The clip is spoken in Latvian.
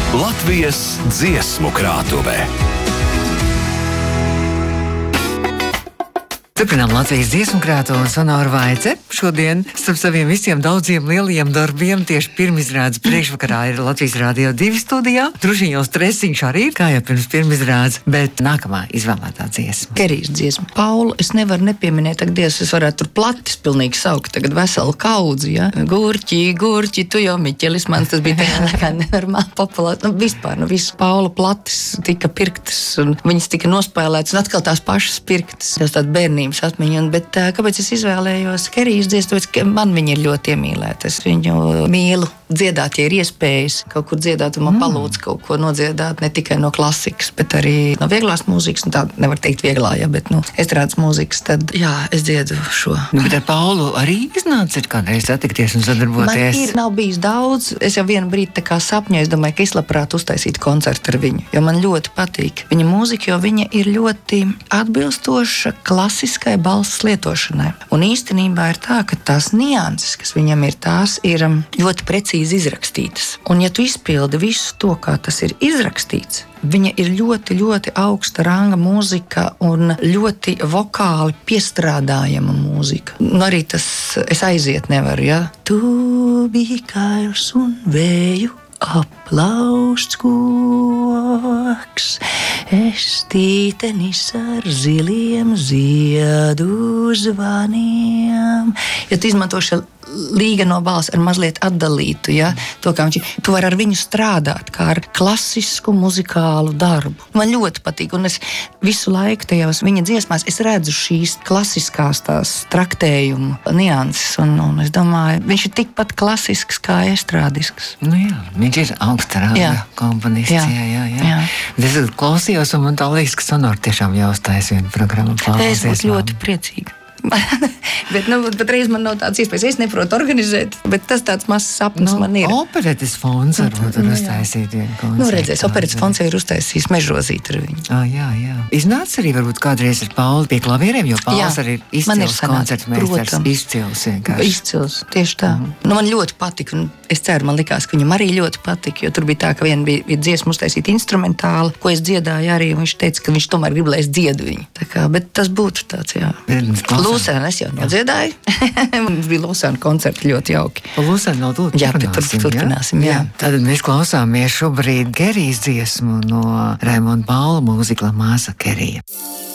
Latvijas dziesmu krātuvē. Turpinām Latvijas dziesmu krātuvi un Sonora Vaice. Šodien starp saviem visiem daudziem lielajiem darbiem tieši pirmizrādes priekšvakarā ir Latvijas Rādio 2 studijā. Družiņos Tresiņš arī ir, kā jau pirms pirmizrādes, bet nākamā izvēlētā dziesma. Kerijas dziesma. Paulu es nevaru nepieminēt, ak Dievs, es varētu tur platis pilnīgi saukt, tagad veselu kaudzi, ja? Gurķi, tu jau Miķelis, man tas bija tajā laikā nenormāli populāri. Vispār, viss Paula platis tika pirktas un viņas tika nospēlētas un atkal tās pašas pirktas. Tas tāda bērnības atmiņa, bet kāpēc es izvēlējos Kerijas dziesmu? Tāpēc, ka man viņa ir ļoti iemīlēta. Es viņu mīlu dziedāt, ja ir iespējas kaut kur dziedāt un man palūdz kaut ko nodziedāt, ne tikai no klasikas, bet arī no vieglās mūzikas, un tā nevar teikt vieglā, ja, bet, estrādes mūzikas, tad, jā, es dziedu šo. Bet ar Paulu arī iznāca kādreiz satikties un sadarboties? Man nav bijis daudz, es jau vienu brīdi tā kā sapņoju, es domāju, ka es labprāt uztaisītu koncertu ar viņu, jo man ļoti patīk viņa mūzika, jo viņa ir ļoti atbilstoša klasiskai balss lietošanai. Un īstenībā ir tā, ka tās nianses, kas viņam ir, tās ir ļoti precīzi izrakstītas. Un ja tu izpildi visu to, kā tas ir izrakstīts, viņa ir ļoti, ļoti augsta ranga mūzika un ļoti vokāli piestrādājama mūzika. Un arī tas, es aiziet nevaru, ja? Tu biji kails un vēju aplausts koks, es tītenis ar ziliem ziedu zvaniem. Ja tu izmanto šo līga no balss ar mazliet atdalītu, ja? To, kā viņš, tu vari ar viņu strādāt kā ar klasisku muzikālu darbu. Man ļoti patīk, un es visu laiku tajās viņa dziesmās es redzu šīs klasiskās tās traktējumu nianses, un es domāju, viņš ir tikpat klasisks kā estrādisks. Nu jā, viņš ir augsta ranga komponists, jā. Es klausījos, un man tā liekas, ka Sonora tiešām jāuztais vienu programmu. Es būtu ļoti priecīga. bet reiz man nav tāds iespējas. Es neprotu organizēt, bet tas tāds mazs sapnis man ir. Operetes fonds varbūt ir uztaisīt vienu koncertu. Redzēs, operetes fonds jau ir uztaisījis Mežozīt ar viņu. Jā. Iznāca arī varbūt kādreiz ar Paulu pie klavieriem, jo Pauls arī ir izcils koncertmeistars. Izcils vienkārši. Izcils, tieši tā. Man ļoti patika, un es ceru, man likās, ka viņam arī ļoti patika, jo tur bija tā, ka viena bija dziesma uztaisīt instrumentāli, ko es dziedāju arī, un viņš teica, ka viņš tomēr grib, lai es dziedu viņu. Tā kā, bet tas būtu tāds, jā. Lūsēna es jau nodziedāju. Mums bija Lūsēna koncerti ļoti jauki. Pa Lūsēnu vēl turpināsim, jā. Tad mēs klausāmies šobrīd Kerijas dziesmu no Raimonda Paula mūzikla Māsa Kerija.